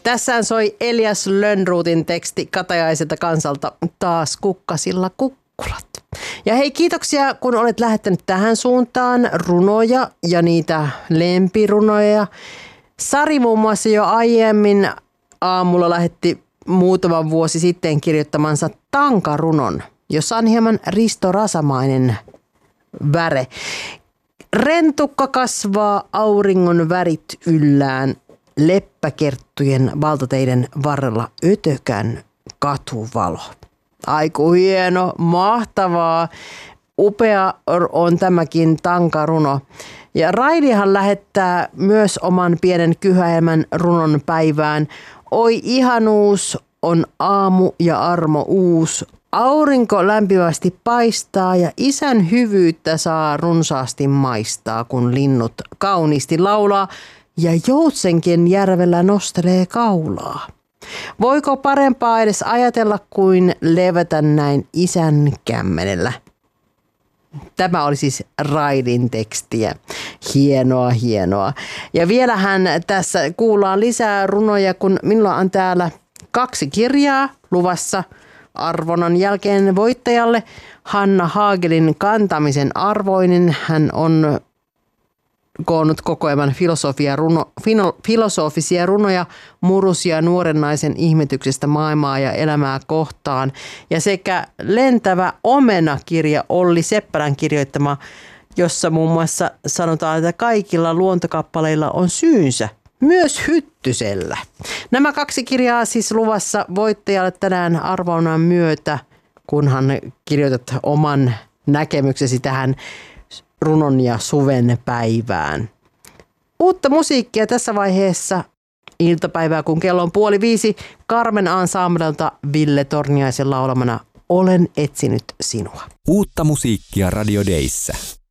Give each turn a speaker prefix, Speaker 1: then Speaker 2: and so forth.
Speaker 1: Tässä soi Elias Lönnrotin teksti Katajaiselta kansalta Taas kukkasilla kukkulat. Ja hei, kiitoksia kun olet lähettänyt tähän suuntaan runoja ja niitä lempirunoja. Sari muun muassa jo aiemmin aamulla lähetti muutama vuosi sitten kirjoittamansa tankarunon, jossa on hieman Risto Rasamainen väre. Rentukka kasvaa, auringon värit yllään, leppäkerttujen valtateiden varrella ötökän katuvalo. Aiku hieno, mahtavaa, upea on tämäkin tankaruno. Ja Raidihan lähettää myös oman pienen kyhäelmän runon päivään. Oi ihanuus on aamu ja armo uus. Aurinko lämpimästi paistaa ja isän hyvyyttä saa runsaasti maistaa, kun linnut kauniisti laulaa ja joutsenkin järvellä nostelee kaulaa. Voiko parempaa edes ajatella kuin levätä näin isän kämmenellä? Tämä oli siis Raidin tekstiä. Hienoa, hienoa. Ja vielähän tässä kuullaan lisää runoja, kun minulla on täällä 2 kirjaa luvassa arvonnan jälkeen voittajalle. Hanna Haagelin Kantamisen arvoinen. Hän on koonnut kokoelman filosofisia runoja murusia nuoren naisen ihmetyksestä maailmaa ja elämää kohtaan. Ja sekä Lentävä omena-kirja Olli Seppälän kirjoittama, jossa muun muassa sanotaan, että kaikilla luontokappaleilla on syynsä, myös Hyttysellä. Nämä 2 kirjaa siis luvassa voittajalle tänään arvonnan myötä, kunhan kirjoitat oman näkemyksesi tähän runon ja suven päivään. Uutta musiikkia tässä vaiheessa iltapäivää, kun kello on 4:30, Carmen Ensemblelta Ville Torniaisen laulamana Olen etsinyt sinua.
Speaker 2: Uutta musiikkia Radio Dayssä.